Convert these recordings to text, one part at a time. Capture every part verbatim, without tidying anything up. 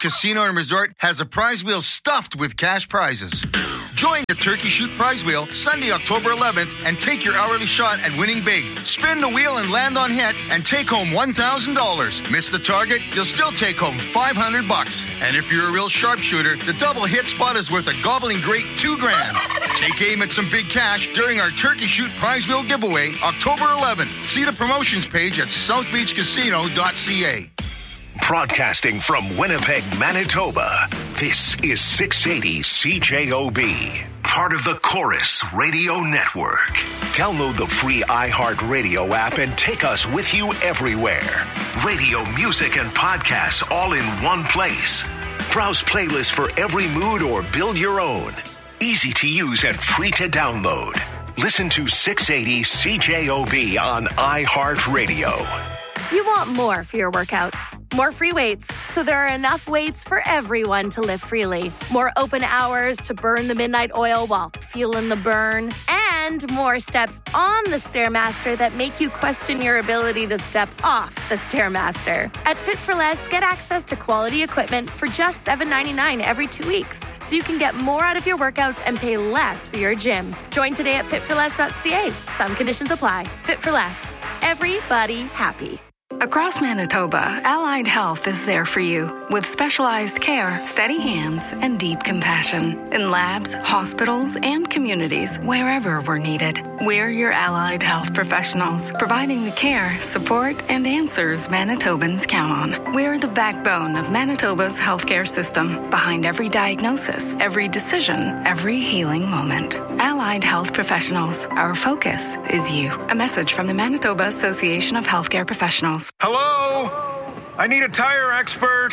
Casino and Resort has a prize wheel stuffed with cash prizes. Join the Turkey Shoot Prize Wheel Sunday, October eleventh, and take your hourly shot at winning big. Spin the wheel and land on hit and take home one thousand dollars. Miss the target, you'll still take home five hundred bucks. And if you're a real sharpshooter, the double hit spot is worth a gobbling great two grand. Take aim at some big cash during our Turkey Shoot Prize Wheel giveaway, October eleventh. See the promotions page at south beach casino dot c a. Broadcasting from Winnipeg, Manitoba, this is six eighty C J O B, part of the Chorus Radio Network. Download the free iHeartRadio app and take us with you everywhere. Radio, music, and podcasts all in one place. Browse playlists for every mood or build your own. Easy to use and free to download. Listen to six eighty C J O B on iHeartRadio. You want more for your workouts. More free weights, so there are enough weights for everyone to live freely. More open hours to burn the midnight oil while feeling the burn. And more steps on the Stairmaster that make you question your ability to step off the Stairmaster. At Fit for Less, get access to quality equipment for just seven ninety-nine every two weeks. So you can get more out of your workouts and pay less for your gym. Join today at fit for less dot c a. Some conditions apply. Fit for Less. Everybody happy. Across Manitoba, Allied Health is there for you with specialized care, steady hands, and deep compassion in labs, hospitals, and communities wherever we're needed. We're your Allied Health professionals, providing the care, support, and answers Manitobans count on. We're the backbone of Manitoba's healthcare system, behind every diagnosis, every decision, every healing moment. Allied Health professionals, our focus is you. A message from the Manitoba Association of Healthcare Professionals. Hello? I need a tire expert.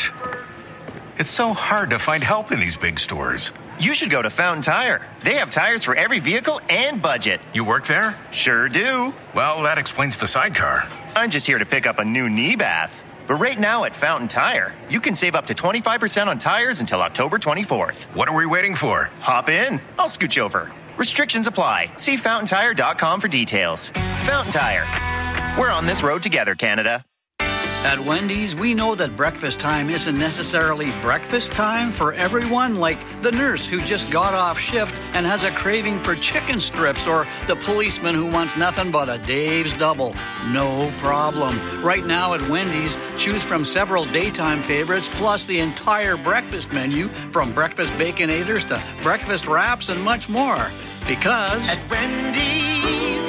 It's so hard to find help in these big stores. You should go to Fountain Tire. They have tires for every vehicle and budget. You work there? Sure do. Well, that explains the sidecar. I'm just here to pick up a new knee bath. But right now at Fountain Tire, you can save up to twenty-five percent on tires until October twenty-fourth. What are we waiting for? Hop in. I'll scooch over. Restrictions apply. See fountain tire dot com for details. Fountain Tire. We're on this road together, Canada. At Wendy's, we know that breakfast time isn't necessarily breakfast time for everyone, like the nurse who just got off shift and has a craving for chicken strips, or the policeman who wants nothing but a Dave's Double. No problem. Right now at Wendy's, choose from several daytime favorites, plus the entire breakfast menu, from breakfast Baconators to breakfast wraps and much more. Because at Wendy's,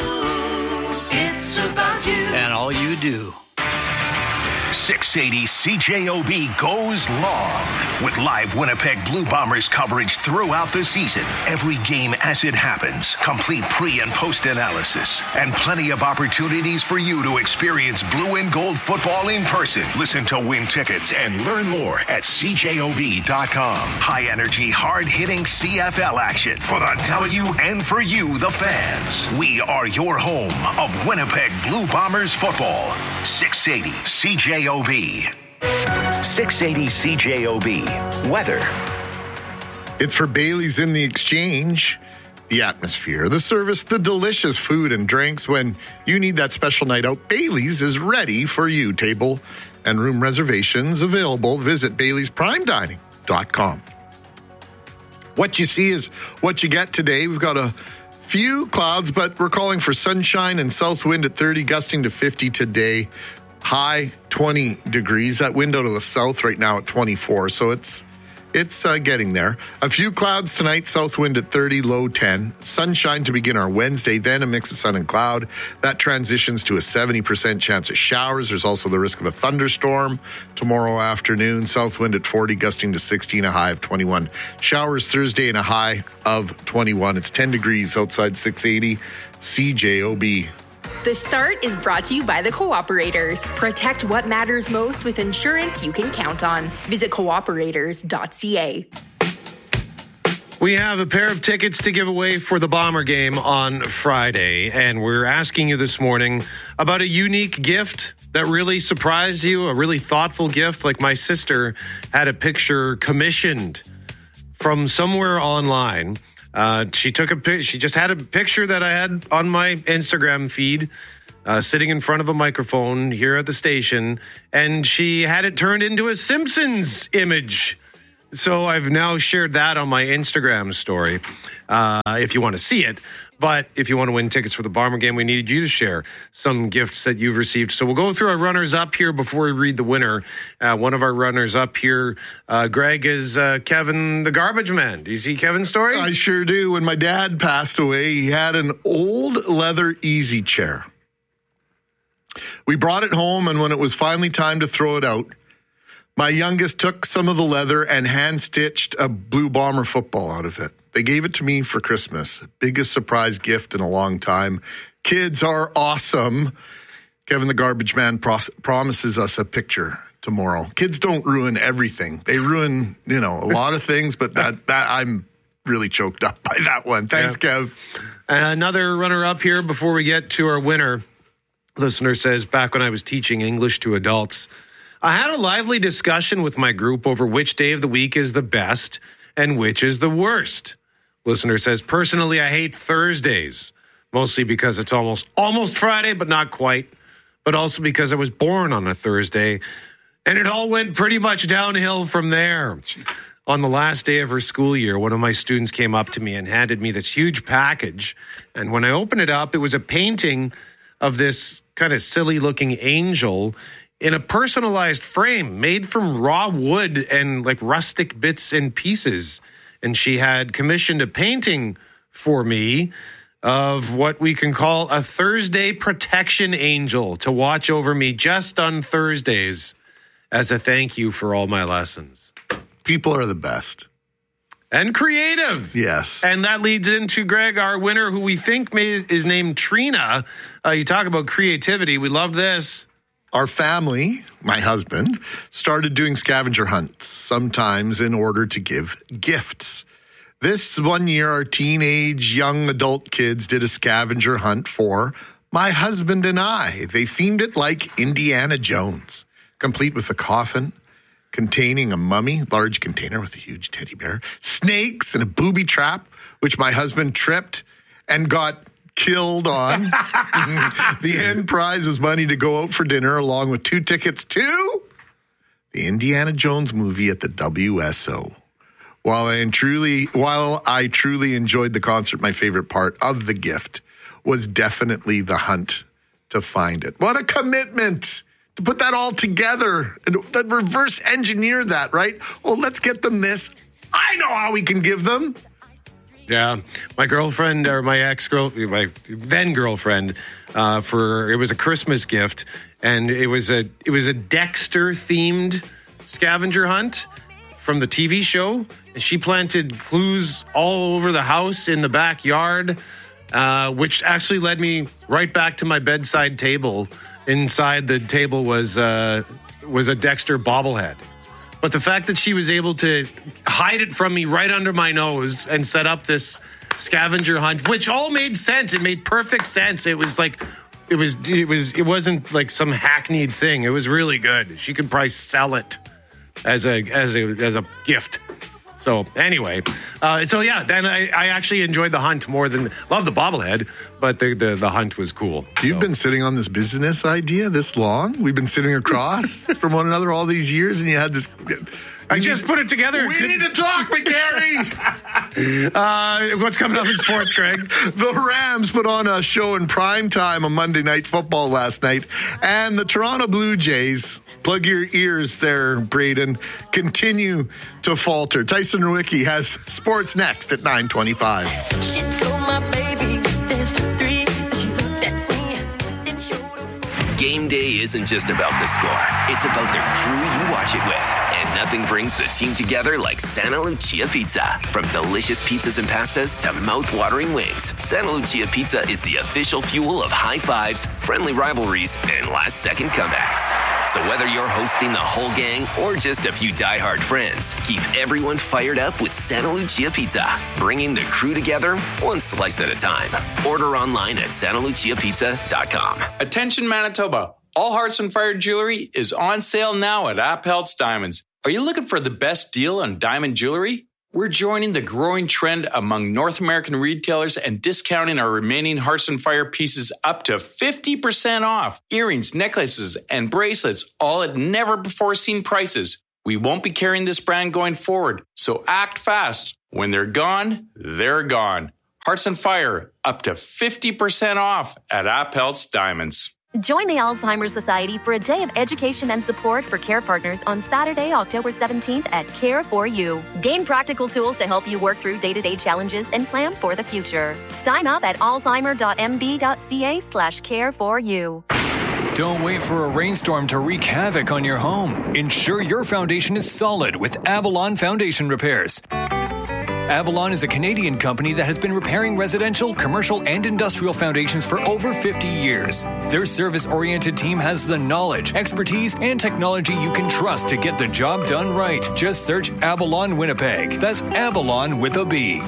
it's about you and all you do. six eighty C J O B goes long with live Winnipeg Blue Bombers coverage throughout the season. Every game as it happens, complete pre- and post-analysis, and plenty of opportunities for you to experience blue and gold football in person. Listen to win tickets and learn more at c j o b dot com. High-energy, hard-hitting C F L action for the W and for you, the fans. We are your home of Winnipeg Blue Bombers football. six eighty C J O B. six eighty C J O B. Weather. It's for Bailey's in the Exchange. The atmosphere, the service, the delicious food and drinks. When you need that special night out, Bailey's is ready for you. Table and room reservations available. Visit Bailey's Prime Dining dot com. What you see is what you get today. We've got a few clouds, but we're calling for sunshine and south wind at thirty, gusting to fifty today. High twenty degrees. That window to the south right now at twenty-four. So it's it's uh, getting there. A few clouds tonight, south wind at thirty, low ten. Sunshine to begin our Wednesday, then a mix of sun and cloud. That transitions to a seventy percent chance of showers. There's also the risk of a thunderstorm tomorrow afternoon. South wind at forty, gusting to sixteen, a high of twenty-one. Showers Thursday and a high of twenty-one. It's ten degrees outside six eighty C J O B. The Start is brought to you by the Cooperators. Protect what matters most with insurance you can count on. Visit cooperators dot c a. We have a pair of tickets to give away for the Bomber game on Friday, and we're asking you this morning about a unique gift that really surprised you, a really thoughtful gift. Like my sister had a picture commissioned from somewhere online. Uh, she took a pic. She just had a picture that I had on my Instagram feed. uh, sitting in front of a microphone here at the station, and she had it turned into a Simpsons image. So I've now shared that on my Instagram story, uh, if you want to see it. But if you want to win tickets for the Bomber game, we needed you to share some gifts that you've received. So we'll go through our runners-up here before we read the winner. Uh, one of our runners-up here, uh, Greg, is uh, Kevin the Garbage Man. Do you see Kevin's story? I sure do. When my dad passed away, he had an old leather easy chair. We brought it home, and when it was finally time to throw it out, my youngest took some of the leather and hand-stitched a Blue Bomber football out of it. They gave it to me for Christmas. Biggest surprise gift in a long time. Kids are awesome. Kevin the Garbage Man pros- promises us a picture tomorrow. Kids don't ruin everything. They ruin, you know, a lot of things, but that, that I'm really choked up by that one. Thanks, yeah. Kev. Another runner-up here before we get to our winner. Listener says, back when I was teaching English to adults, I had a lively discussion with my group over which day of the week is the best and which is the worst. Listener says, personally, I hate Thursdays, mostly because it's almost almost Friday, but not quite, but also because I was born on a Thursday, and it all went pretty much downhill from there. Jeez. On the last day of her school year, one of my students came up to me and handed me this huge package, and when I opened it up, it was a painting of this kind of silly-looking angel in a personalized frame made from raw wood and like rustic bits and pieces. And she had commissioned a painting for me of what we can call a Thursday protection angel to watch over me just on Thursdays as a thank you for all my lessons. People are the best. And creative. Yes. And that leads into, Greg, our winner, who we think may, is named Trina. Uh, you talk about creativity. We love this. Our family, my husband, started doing scavenger hunts, sometimes in order to give gifts. This one year, our teenage young adult kids did a scavenger hunt for my husband and I. They themed it like Indiana Jones, complete with a coffin containing a mummy, large container with a huge teddy bear, snakes, and a booby trap, which my husband tripped and got killed on. The end prize was money to go out for dinner, along with two tickets to the Indiana Jones movie at the W S O. While I truly, while I truly enjoyed the concert, my favorite part of the gift was definitely the hunt to find it. What a commitment to put that all together and then reverse engineer that, right? Well, let's get them this. I know how we can give them. Yeah, my girlfriend or my ex-girl, my then girlfriend, uh, for it was a Christmas gift, and it was a it was a Dexter themed scavenger hunt from the T V show. And she planted clues all over the house in the backyard, uh, which actually led me right back to my bedside table. Inside the table was uh, was a Dexter bobblehead. But the fact that she was able to hide it from me right under my nose and set up this scavenger hunt, which all made sense. It made perfect sense. It was like, it was, it was, it wasn't like some hackneyed thing. It was really good. She could probably sell it as a, as a, as a gift. So anyway, uh, so yeah, then I, I actually enjoyed the hunt more than, love the bobblehead, but the, the, the hunt was cool. You've so. been sitting on this business idea this long? We've been sitting across from one another all these years, and you had this... I just put it together. We need to talk, McGarry. uh, what's coming up in sports, Greg? The Rams put on a show in prime time on Monday Night Football last night, and the Toronto Blue Jays, plug your ears there, Braden, continue to falter. Tyson Rewicki has sports next at nine twenty-five. She told my baby dance to three. She looked at me, then showed her. Game day isn't just about the score. It's about the crew you watch it with. And nothing brings the team together like Santa Lucia Pizza. From delicious pizzas and pastas to mouth-watering wings, Santa Lucia Pizza is the official fuel of high fives, friendly rivalries, and last-second comebacks. So whether you're hosting the whole gang or just a few diehard friends, keep everyone fired up with Santa Lucia Pizza, bringing the crew together one slice at a time. Order online at santa lucia pizza dot com. Attention Manitoba, all Hearts on Fire jewelry is on sale now at Appelt's Diamonds. Are you looking for the best deal on diamond jewelry? We're joining the growing trend among North American retailers and discounting our remaining Hearts and Fire pieces up to fifty percent off. Earrings, necklaces, and bracelets, all at never-before-seen prices. We won't be carrying this brand going forward, so act fast. When they're gone, they're gone. Hearts and Fire, up to fifty percent off at Appelt's Diamonds. Join the Alzheimer's Society for a day of education and support for care partners on Saturday, October seventeenth at Care for You. Gain practical tools to help you work through day-to-day challenges and plan for the future. Sign up at alzheimer.mb.ca slash care for you. Don't wait for a rainstorm to wreak havoc on your home. Ensure your foundation is solid with Avalon Foundation Repairs. Avalon is a Canadian company that has been repairing residential, commercial, and industrial foundations for over fifty years. Their service-oriented team has the knowledge, expertise, and technology you can trust to get the job done right. Just search Avalon Winnipeg. That's Avalon with a B.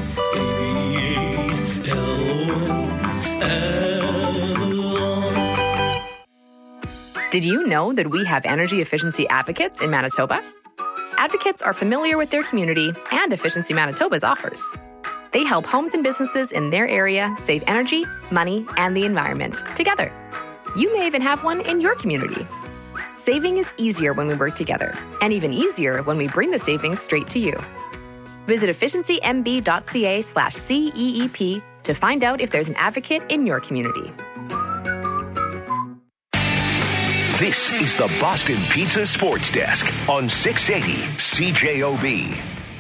Did you know that we have energy efficiency advocates in Manitoba? Advocates are familiar with their community and Efficiency Manitoba's offers. They help homes and businesses in their area save energy, money, and the environment together. You may even have one in your community. Saving is easier when we work together, and even easier when we bring the savings straight to you. Visit efficiencymb.ca slash CEEP to find out if there's an advocate in your community. This is the Boston Pizza Sports Desk on six eighty C J O B.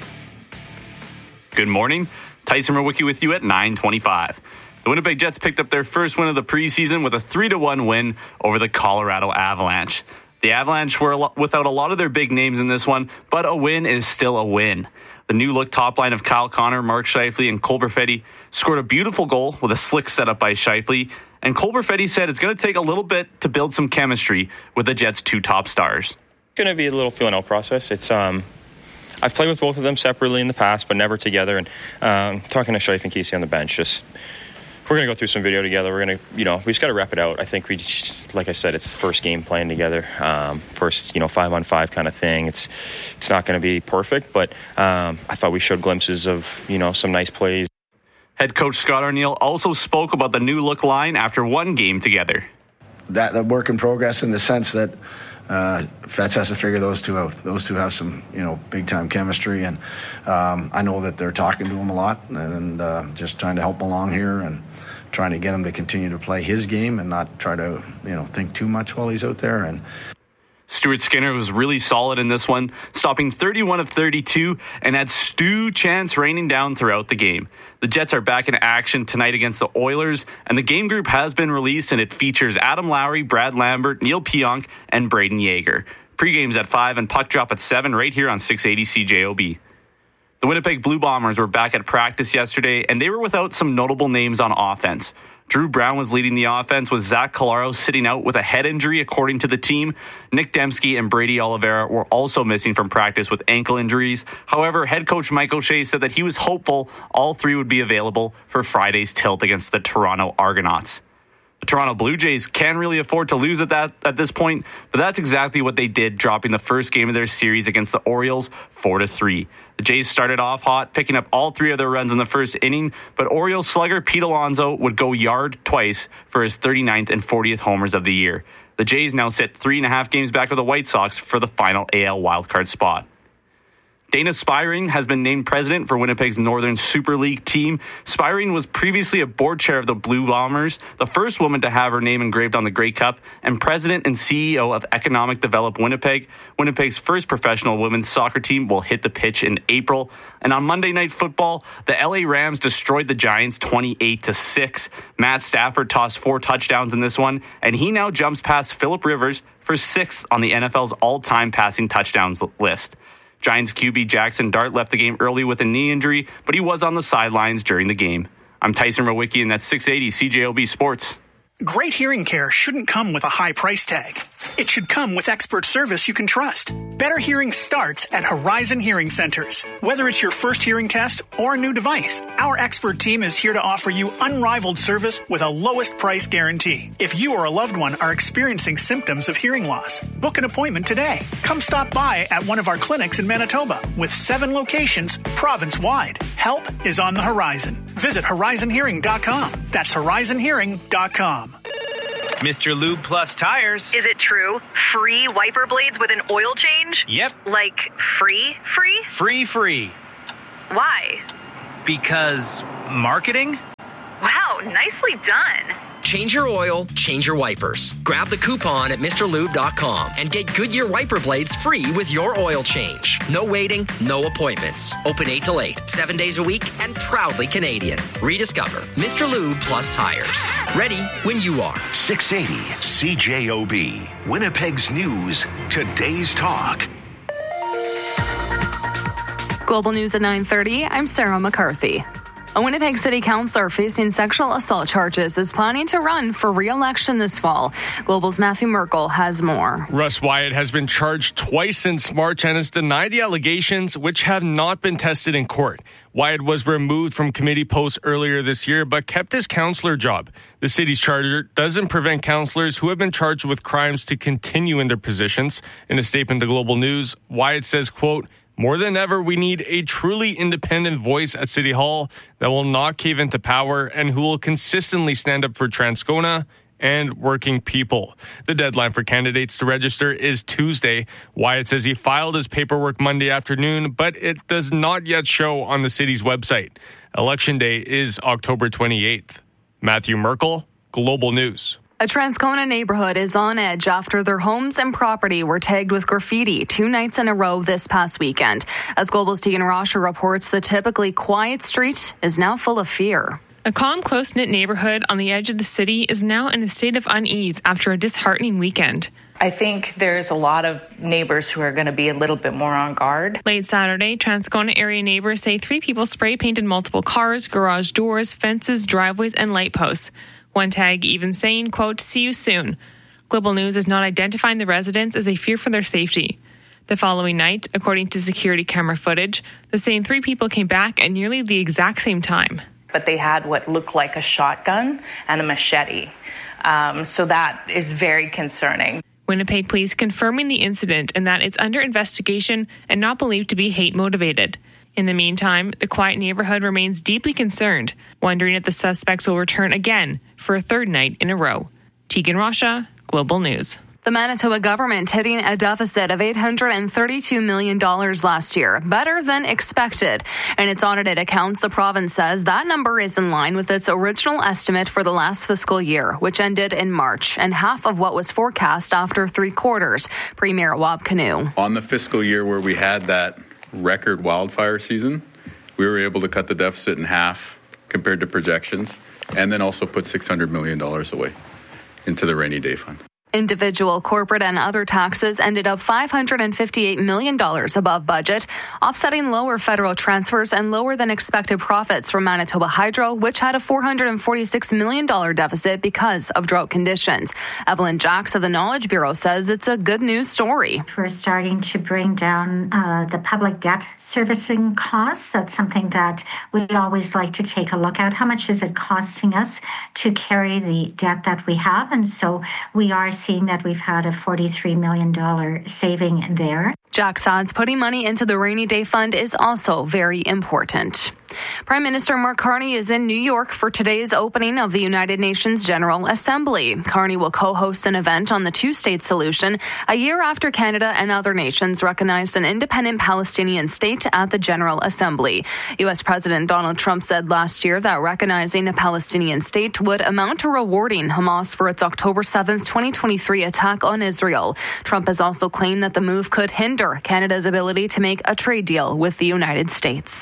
Good morning. Tyson Murwicki with you at nine twenty-five. The Winnipeg Jets picked up their first win of the preseason with a three to one win over the Colorado Avalanche. The Avalanche were without a lot of their big names in this one, but a win is still a win. The new-look top line of Kyle Connor, Mark Scheifele, and Cole Perfetti scored a beautiful goal with a slick setup by Scheifele. And Cole Perfetti said it's going to take a little bit to build some chemistry with the Jets' two top stars. It's going to be a little feeling out process. It's um, I've played with both of them separately in the past, but never together. And um, talking to Scheifele and Casey on the bench, just we're going to go through some video together. We're going to, you know, we just got to rep it out. I think we just, like I said, it's the first game playing together, um, first, you know, five on five kind of thing. It's it's not going to be perfect, but um, I thought we showed glimpses of, you know, some nice plays. Head coach Scott Arniel also spoke about the new look line after one game together. That, that work in progress in the sense that uh, Fets has to figure those two out. Those two have some, you know, big time chemistry, and um, I know that they're talking to him a lot, and uh, just trying to help him along here and trying to get him to continue to play his game and not try to, you know, think too much while he's out there. And Stuart Skinner was really solid in this one, stopping thirty-one of thirty-two and had Stu chance raining down throughout the game. The Jets are back in action tonight against the Oilers, and the game group has been released, and it features Adam Lowry, Brad Lambert, Neil Pionk, and Braden Yeager. Pre-game's at five and puck drop at seven right here on six eighty C J O B. The Winnipeg Blue Bombers were back at practice yesterday, and they were without some notable names on offense. Drew Brown was leading the offense with Zach Collaro sitting out with a head injury, according to the team. Nick Dembski and Brady Oliveira were also missing from practice with ankle injuries. However, head coach Mike O'Shea said that he was hopeful all three would be available for Friday's tilt against the Toronto Argonauts. The Toronto Blue Jays can't really afford to lose at that at this point, but that's exactly what they did, dropping the first game of their series against the Orioles four to three. The Jays started off hot, picking up all three of their runs in the first inning, but Orioles slugger Pete Alonso would go yard twice for his thirty-ninth and fortieth homers of the year. The Jays now sit three and a half games back of the White Sox for the final A L wildcard spot. Dana Spiring has been named president for Winnipeg's Northern Super League team. Spiring was previously a board chair of the Blue Bombers, the first woman to have her name engraved on the Grey Cup, and president and C E O of Economic Develop Winnipeg. Winnipeg's first professional women's soccer team will hit the pitch in April. And on Monday Night Football, the L A Rams destroyed the Giants twenty-eight to six. Matt Stafford tossed four touchdowns in this one, and he now jumps past Phillip Rivers for sixth on the N F L's all-time passing touchdowns list. Giants Q B Jackson Dart left the game early with a knee injury, but he was on the sidelines during the game. I'm Tyson Murwicki, and that's six eighty C J O B Sports. Great hearing care shouldn't come with a high price tag. It should come with expert service you can trust. Better hearing starts at Horizon Hearing Centers. Whether it's your first hearing test or a new device, our expert team is here to offer you unrivaled service with a lowest price guarantee. If you or a loved one are experiencing symptoms of hearing loss, book an appointment today. Come stop by at one of our clinics in Manitoba with seven locations province-wide. Help is on the horizon. Visit horizon hearing dot com. That's horizon hearing dot com. Mister Lube Plus tires. Is it true? Free wiper blades with an oil change? Yep. Like free, free? Free, free. Why? Because marketing? Wow, nicely done. Change your oil, change your wipers. Grab the coupon at Mr Lube dot com and get Goodyear wiper blades free with your oil change. No waiting, no appointments. Open eight till eight, seven days a week, and proudly Canadian. Rediscover Mister Lube Plus tires. Ready when you are. six eighty C J O B, Winnipeg's News, today's talk. Global News at nine thirty, I'm Sarah McCarthy. A Winnipeg City Councillor facing sexual assault charges is planning to run for re-election this fall. Global's Matthew Merkel has more. Russ Wyatt has been charged twice since March and has denied the allegations, which have not been tested in court. Wyatt was removed from committee posts earlier this year, but kept his councillor job. The city's charter doesn't prevent councillors who have been charged with crimes to continue in their positions. In a statement to Global News, Wyatt says, quote, "More than ever, we need a truly independent voice at City Hall that will not cave into power and who will consistently stand up for Transcona and working people." The deadline for candidates to register is Tuesday. Wyatt says he filed his paperwork Monday afternoon, but it does not yet show on the city's website. Election day is October twenty-eighth. Matthew Merkel, Global News. A Transcona neighborhood is on edge after their homes and property were tagged with graffiti two nights in a row this past weekend. As Global's Tegan Rasha reports, the typically quiet street is now full of fear. A calm, close-knit neighborhood on the edge of the city is now in a state of unease after a disheartening weekend. I think there's a lot of neighbors who are going to be a little bit more on guard. Late Saturday, Transcona area neighbors say three people spray painted multiple cars, garage doors, fences, driveways, and light posts. One tag even saying, quote, "See you soon." Global News is not identifying the residents as they fear for their safety. The following night, according to security camera footage, the same three people came back at nearly the exact same time. But they had what looked like a shotgun and a machete. Um, so that is very concerning. Winnipeg Police confirming the incident and that it's under investigation and not believed to be hate motivated. In the meantime, the quiet neighborhood remains deeply concerned, wondering if the suspects will return again for a third night in a row. Tegan Rasha, Global News. The Manitoba government hitting a deficit of eight hundred thirty-two million dollars last year, better than expected. In its audited accounts, the province says that number is in line with its original estimate for the last fiscal year, which ended in March, and half of what was forecast after three quarters. Premier Wab Kinew. On the fiscal year where we had that record wildfire season, we were able to cut the deficit in half compared to projections, and then also put six hundred million dollars away into the rainy day fund. Individual, corporate, and other taxes ended up five hundred fifty-eight million dollars above budget, offsetting lower federal transfers and lower than expected profits from Manitoba Hydro, which had a four hundred forty-six million dollars deficit because of drought conditions. Evelyn Jacks of the Knowledge Bureau says it's a good news story. We're starting to bring down uh, the public debt servicing costs. That's something that we always like to take a look at. How much is it costing us to carry the debt that we have? And so we are seeing that we've had a forty-three million dollars saving there. Jack adds putting money into the rainy day fund is also very important. Prime Minister Mark Carney is in New York for today's opening of the United Nations General Assembly. Carney will co-host an event on the two-state solution a year after Canada and other nations recognized an independent Palestinian state at the General Assembly. U S President Donald Trump said last year that recognizing a Palestinian state would amount to rewarding Hamas for its October seventh, twenty twenty-three attack on Israel. Trump has also claimed that the move could hinder Canada's ability to make a trade deal with the United States.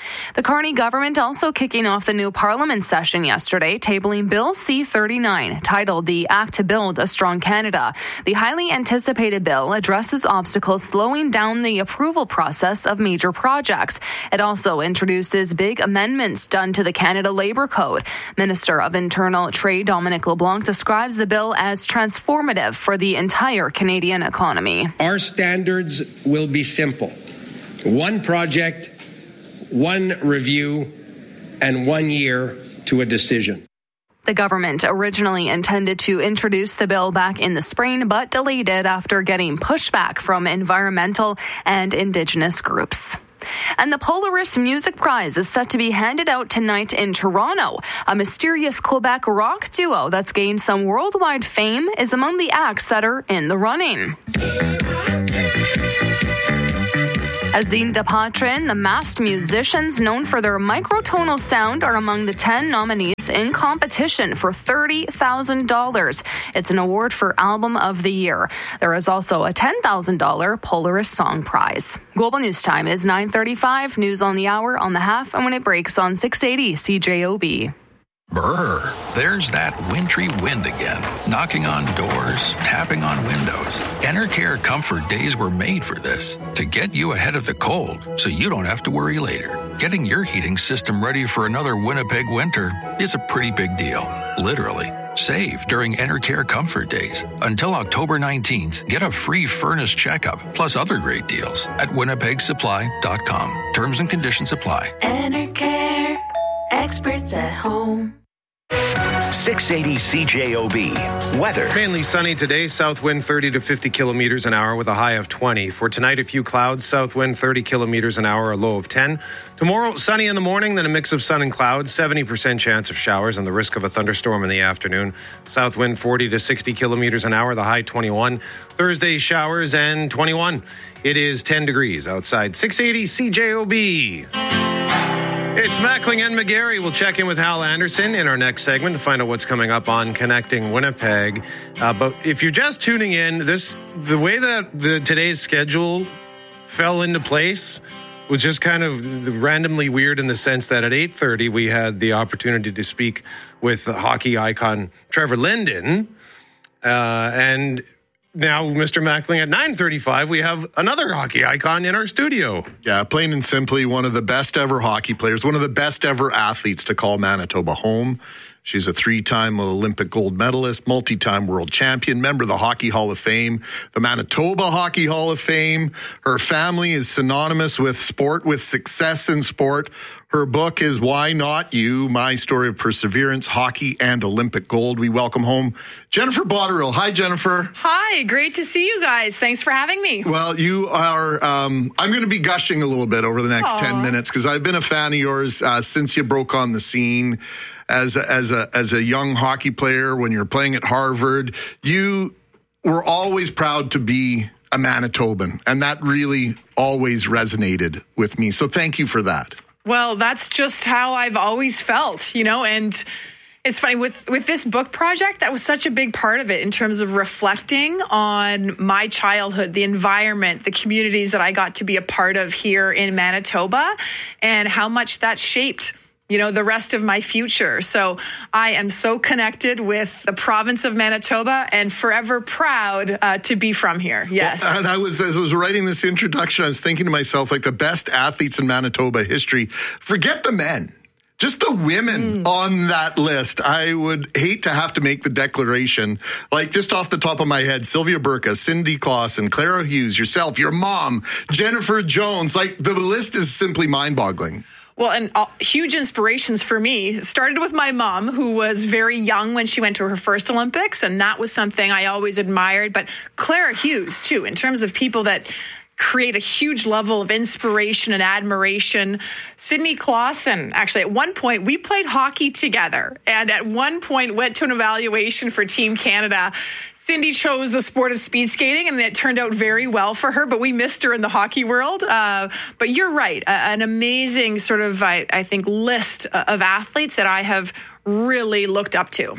The Carney government also kicking off the new parliament session yesterday, tabling Bill C thirty-nine, titled the Act to Build a Strong Canada. The highly anticipated bill addresses obstacles slowing down the approval process of major projects. It also introduces big amendments done to the Canada Labour Code. Minister of Internal Trade Dominic LeBlanc describes the bill as transformative for the entire Canadian economy. Our standards will be simple. One project, one review, and one year to a decision. The government originally intended to introduce the bill back in the spring, but delayed it after getting pushback from environmental and Indigenous groups. And the Polaris Music Prize is set to be handed out tonight in Toronto. A mysterious Quebec rock duo that's gained some worldwide fame is among the acts that are in the running. Azine Depatrin, the masked musicians known for their microtonal sound, are among the ten nominees in competition for thirty thousand dollars. It's an award for Album of the Year. There is also a ten thousand dollars Polaris Song Prize. Global News Time is nine thirty-five. News on the hour, on the half, and when it breaks on six eighty C J O B. Brr, there's that wintry wind again, knocking on doors, tapping on windows. Enercare Comfort Days were made for this, to get you ahead of the cold, so you don't have to worry later. Getting your heating system ready for another Winnipeg winter is a pretty big deal, literally. Save during Enercare Comfort Days. Until October nineteenth, get a free furnace checkup, plus other great deals at winnipeg supply dot com. Terms and conditions apply. Enercare, experts at home. six eighty C J O B. Weather. Mainly sunny today. South wind thirty to fifty kilometers an hour with a high of twenty. For tonight, a few clouds. South wind thirty kilometers an hour, a low of ten. Tomorrow, sunny in the morning, then a mix of sun and clouds. seventy percent chance of showers and the risk of a thunderstorm in the afternoon. South wind forty to sixty kilometers an hour, the high twenty-one. Thursday, showers and twenty-one. It is ten degrees outside. six eighty C J O B. It's Mackling and McGarry. We'll check in with Hal Anderson in our next segment to find out what's coming up on Connecting Winnipeg. Uh, but if you're just tuning in, this the way that the, today's schedule fell into place was just kind of randomly weird in the sense that at eight thirty we had the opportunity to speak with hockey icon Trevor Linden. Uh, and now, Mister Mackling, at nine thirty-five, we have another hockey icon in our studio. Yeah, plain and simply, one of the best ever hockey players, one of the best ever athletes to call Manitoba home. She's a three-time Olympic gold medalist, multi-time world champion, member of the Hockey Hall of Fame, the Manitoba Hockey Hall of Fame. Her family is synonymous with sport, with success in sport. Her book is Why Not You? My Story of Perseverance, Hockey and Olympic Gold. We welcome home Jennifer Botterill. Hi, Jennifer. Hi, great to see you guys. Thanks for having me. Well, you are, um, I'm going to be gushing a little bit over the next Aww. ten minutes because I've been a fan of yours uh, since you broke on the scene as a, as a, as a young hockey player when you're playing at Harvard. You were always proud to be a Manitoban, and that really always resonated with me. So thank you for that. Well, that's just how I've always felt, you know, and it's funny with, with this book project, that was such a big part of it in terms of reflecting on my childhood, the environment, the communities that I got to be a part of here in Manitoba, and how much that shaped, you know, the rest of my future. So I am so connected with the province of Manitoba and forever proud uh, to be from here. Yes. Well, and I was, as I was writing this introduction, I was thinking to myself, like the best athletes in Manitoba history, forget the men. Just the women mm. on that list. I would hate to have to make the declaration. Like, just off the top of my head, Sylvia Burka, Cindy Clausen, Clara Hughes, yourself, your mom, Jennifer Jones. Like, the list is simply mind-boggling. Well, and uh, huge inspirations for me started with my mom, who was very young when she went to her first Olympics, and that was something I always admired. But Clara Hughes, too, in terms of people that create a huge level of inspiration and admiration. Cindy Clausen, actually, at one point, we played hockey together, and at one point went to an evaluation for Team Canada. Cindy chose the sport of speed skating, and it turned out very well for her, but we missed her in the hockey world. Uh, but you're right, uh, an amazing sort of, I, I think, list of athletes that I have really looked up to.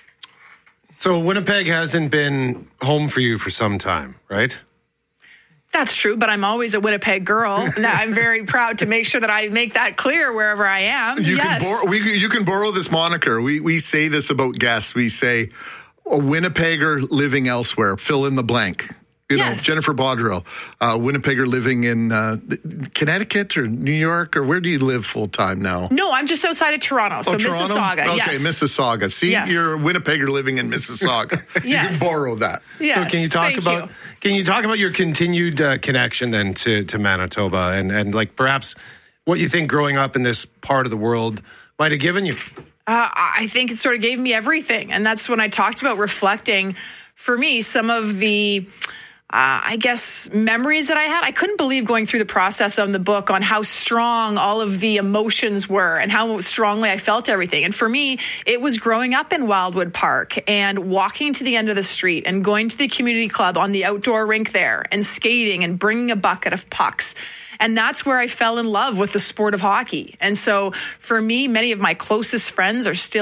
So Winnipeg hasn't been home for you for some time, right? That's true, but I'm always a Winnipeg girl. And I'm very proud to make sure that I make that clear wherever I am. You yes. can borrow, we, you can borrow this moniker. We we say this about guests. We say a Winnipegger living elsewhere. Fill in the blank. You know, yes. Jennifer Baudrell, uh, Winnipegger living in uh, Connecticut or New York, or where do you live full time now? No, I'm just outside of Toronto, so oh, Toronto? Mississauga. Okay, yes. Mississauga. See, yes. you're a Winnipegger living in Mississauga. yes. You can borrow that. Yes. So can you talk Thank about you. can you talk about your continued uh, connection then to to Manitoba and and like perhaps what you think growing up in this part of the world might have given you? Uh, I think it sort of gave me everything, and that's when I talked about reflecting. For me, some of the. Uh, I guess, memories that I had. I couldn't believe going through the process of the book on how strong all of the emotions were and how strongly I felt everything. And for me, it was growing up in Wildwood Park and walking to the end of the street and going to the community club on the outdoor rink there and skating and bringing a bucket of pucks. And that's where I fell in love with the sport of hockey. And so for me, many of my closest friends are still